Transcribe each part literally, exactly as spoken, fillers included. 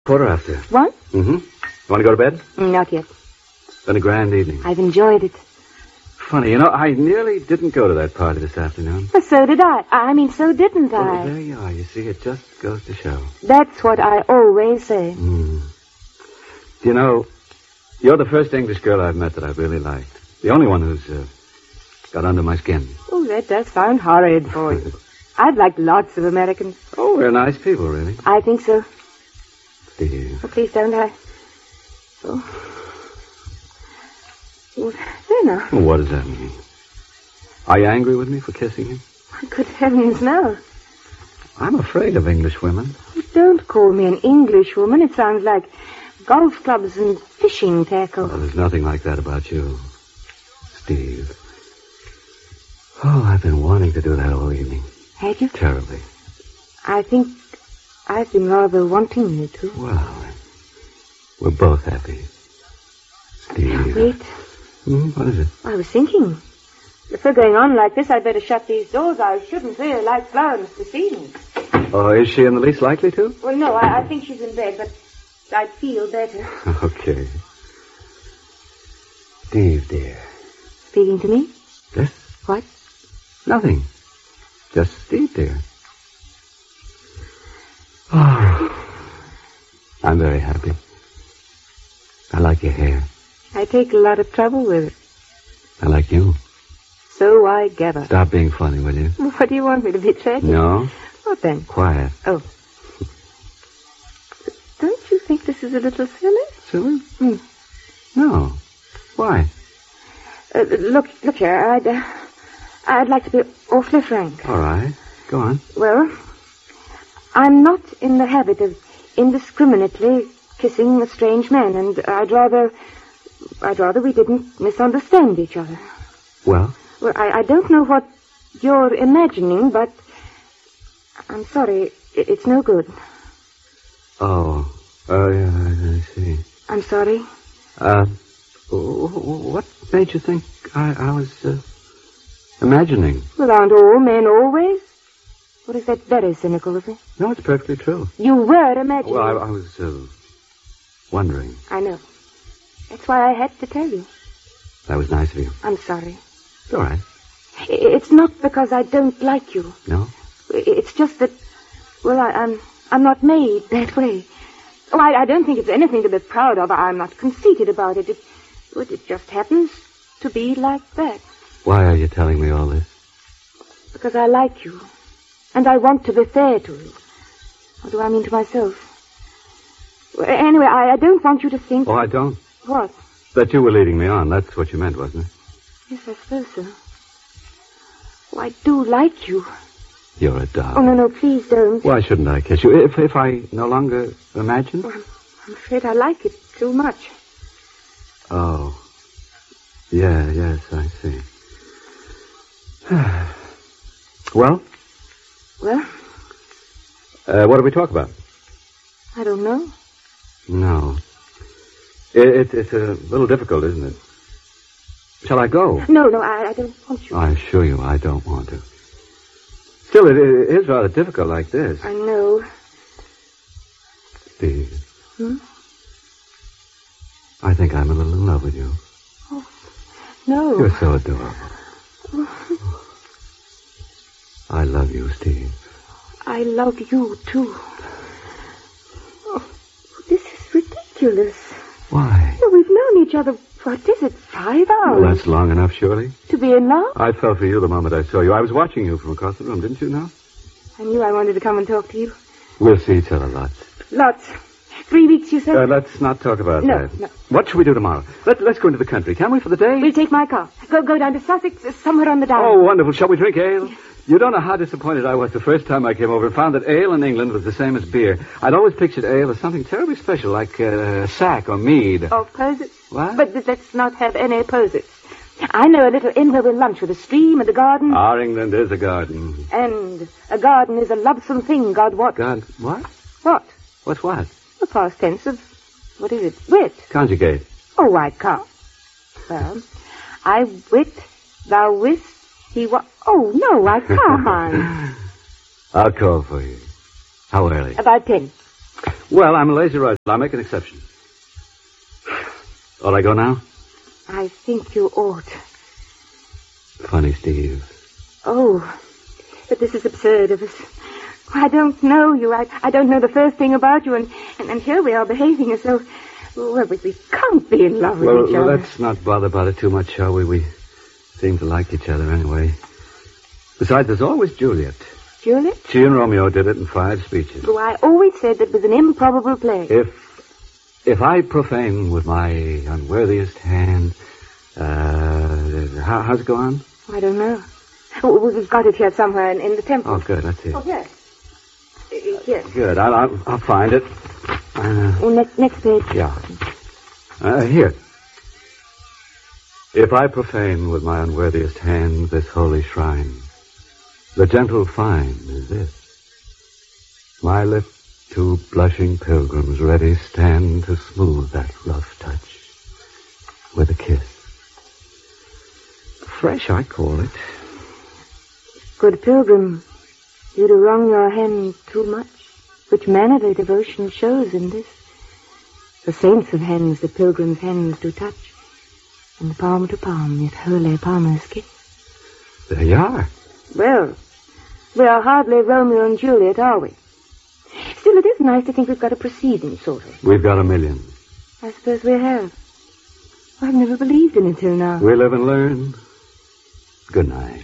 Quarter after. What? Mm-hmm. You want to go to bed? Not yet. It's been a grand evening. I've enjoyed it. Funny, you know, I nearly didn't go to that party this afternoon. But so did I. I mean, so didn't I. Well, there you are. You see, it just goes to show. That's what I always say. Mm. You know, you're the first English girl I've met that I really liked. The only one who's uh, got under my skin. Oh, that does sound horrid for you. I've liked lots of Americans. Oh, we're nice people, really. I think so. Steve. Oh, please don't I. Oh. Well, there now. Well, what does that mean? Are you angry with me for kissing you? Good heavens, no. I'm afraid of English women. Oh, don't call me an English woman. It sounds like golf clubs and fishing tackle. Well, there's nothing like that about you, Steve. Oh, I've been wanting to do that all evening. Had you? Terribly. I think I've been rather wanting you to. Well, we're both happy. Steve. Wait. Hmm, what is it? I was thinking. If we're going on like this, I'd better shut these doors. I shouldn't really like Florence this evening. Oh, is she in the least likely to? Well, no, I, I think she's in bed, but I'd feel better. Okay. Steve, dear. Speaking to me? Yes? What? Nothing. Just Steve, dear. Oh, I'm very happy. I like your hair. I take a lot of trouble with it. I like you. So I gather. Stop being funny, will you? What do you want me to be, tragic? No. What then? Quiet. Oh. Don't you think this is a little silly? Silly? Hmm. No. Why? Uh, look, look here. I'd, uh, I'd like to be awfully frank. All right. Go on. Well, I'm not in the habit of indiscriminately kissing a strange man, and I'd rather, I'd rather we didn't misunderstand each other. Well? Well, I, I don't know what you're imagining, but I'm sorry, it, it's no good. Oh. Oh, yeah, I, I see. I'm sorry. Uh, what made you think I, I was uh, imagining? Well, aren't all men always? Or is that very cynical of me? No, it's perfectly true. You were imagining. Well, I, I was uh, wondering. I know. That's why I had to tell you. That was nice of you. I'm sorry. It's all right. It's not because I don't like you. No? It's just that, well, I, I'm I'm not made that way. Oh, I, I don't think it's anything to be proud of. I'm not conceited about it. It, it just happens to be like that. Why are you telling me all this? Because I like you. And I want to be fair to you. Or do I mean to myself? Well, anyway, I, I don't want you to think... Oh, I don't? What? That you were leading me on. That's what you meant, wasn't it? Yes, I suppose so. Oh, I do like you. You're a doll. Oh, no, no, please don't. Why shouldn't I kiss you? If if I no longer imagine? Oh, I'm, I'm afraid I like it too much. Oh. Yeah, yes, I see. Well? Well? Uh, what do we talk about? I don't know. No. It, it, it's a little difficult, isn't it? Shall I go? No, no, I, I don't want you. I assure you I don't want to. Still, it, it is rather difficult like this. I know. Steve. Hmm? I think I'm a little in love with you. Oh, no. You're so adorable. I love you, Steve. I love you, too. Oh, this is ridiculous. Why? Well, we've known each other, what is it, five hours? Well, that's long enough, surely. To be in love? I fell for you the moment I saw you. I was watching you from across the room, didn't you know? I knew I wanted to come and talk to you. We'll see each other lots. Lots. Three weeks, you said? Uh, let's not talk about no, that. No, What shall we do tomorrow? Let, let's go into the country, can we, for the day? We'll take my car. Go go down to Sussex, uh, somewhere on the down. Oh, wonderful. Shall we drink ale? You don't know how disappointed I was the first time I came over and found that ale in England was the same as beer. I'd always pictured ale as something terribly special, like uh, sack or mead. Oh, posits? What? But let's not have any posits. I know a little inn where we'll lunch with a stream and a garden. Our England is a garden. And a garden is a lovesome thing, God wot. God, what? What? What's what? The past tense of, what is it? Wit. Conjugate. Oh, I can't. Well, I wit, thou wist, he wa... Oh, no, I can't. I'll call for you. How early? About ten. Well, I'm a lazy writer. I'll make an exception. Ought I go now? I think you ought. Funny, Steve. Oh, but this is absurd of us. I don't know you. I, I don't know the first thing about you, and, and, and here we are behaving as though... Well, we, we can't be in love with well, each other. Well, let's not bother about it too much, shall we? We seem to like each other anyway. Besides, there's always Juliet. Juliet? She and Romeo did it in five speeches. Oh, I always said that was an improbable play. If if I profane with my unworthiest hand... Uh, how, how's it go on? I don't know. Oh, we've got it here somewhere in, in the temple. Oh, good. Let's see. Oh, yes. Uh, yes. Good. I'll, I'll, I'll find it. Uh, oh, next, next page. Yeah. Uh, here. If I profane with my unworthiest hand this holy shrine, the gentle fine is this. My lips to blushing pilgrims ready stand to smooth that rough touch with a kiss. Fresh, I call it. Good pilgrim, you do wrong your hand too much, which mannerly devotion shows in this. The saints of hands the pilgrim's hands do touch, and palm to palm yet holy palmers kiss. There you are. Well, we are hardly Romeo and Juliet, are we? Still, it is nice to think we've got a proceeding, sort of. We've got a million. I suppose we have. I've never believed in it till now. We live and learn. Good night.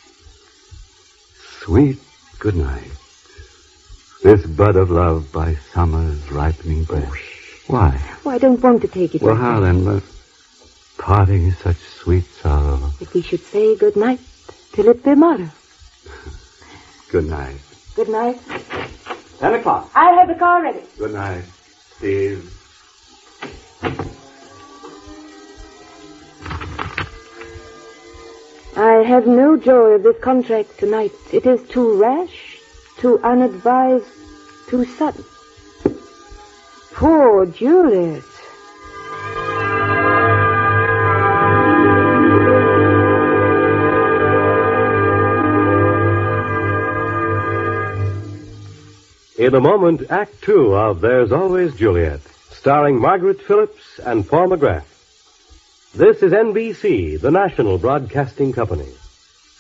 Sweet good night. This bud of love by summer's ripening breath. Why? Oh, I don't want to take it. Well, how then? But parting is such sweet sorrow. That we should say good night till it be morrow. Good night. Good night. Ten o'clock. I'll have the car ready. Good night, Steve. I have no joy of this contract tonight. It is too rash, too unadvised, too sudden. Poor Juliet. In a moment, Act Two of There's Always Juliet, starring Margaret Phillips and Paul McGrath. This is N B C, the national broadcasting company.